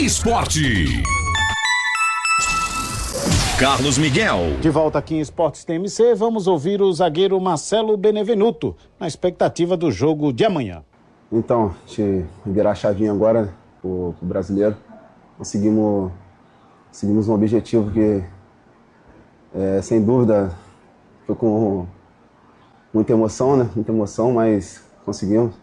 Esporte. Carlos Miguel. De volta aqui em Esportes TMC, vamos ouvir o zagueiro Marcelo Benevenuto, na expectativa do jogo de amanhã. Então, a gente virar a chavinha agora pro brasileiro. Conseguimos um objetivo que, sem dúvida, foi com muita emoção, né? Muita emoção, mas conseguimos.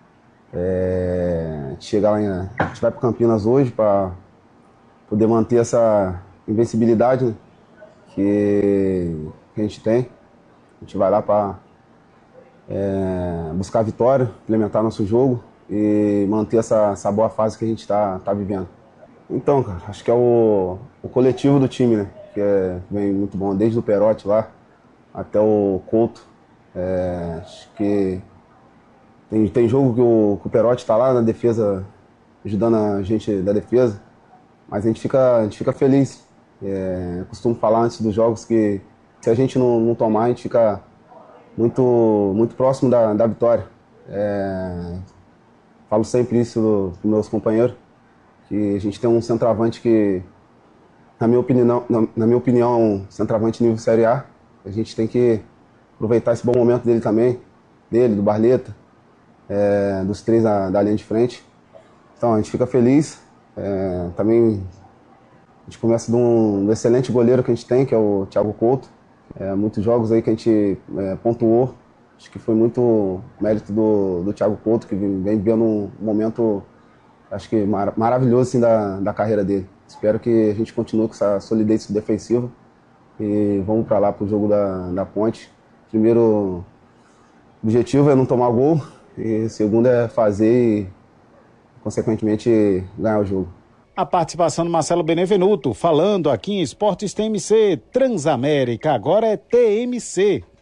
A gente vai para Campinas hoje para poder manter essa invencibilidade, né, que a gente tem. A gente vai lá para buscar a vitória, implementar nosso jogo e manter essa boa fase que a gente está vivendo. Então, cara, acho que é o coletivo do time, né, que vem muito bom, desde o Perotti lá até o Couto. Acho que tem jogo que o Perotti está lá na defesa, ajudando a gente da defesa, mas a gente fica feliz. Costumo falar antes dos jogos que se a gente não tomar, a gente fica muito próximo da vitória. Falo sempre isso para meus companheiros, que a gente tem um centroavante que, na minha opinião, é um centroavante nível Série A. A gente tem que aproveitar esse bom momento dele também, do Barleta, dos três da linha de frente. Então a gente fica feliz. Também a gente começa de um excelente goleiro que a gente tem, que é o Thiago Couto. Muitos jogos aí que a gente pontuou. Acho que foi muito mérito do Thiago Couto, que vem vivendo um momento, acho que maravilhoso assim, da carreira dele. Espero que a gente continue com essa solidez defensiva e vamos para lá para o jogo da Ponte. Primeiro objetivo é não tomar gol e segundo é fazer e, consequentemente, ganhar o jogo. A participação do Marcelo Benevenuto, falando aqui em Esportes TMC, Transamérica, agora é TMC.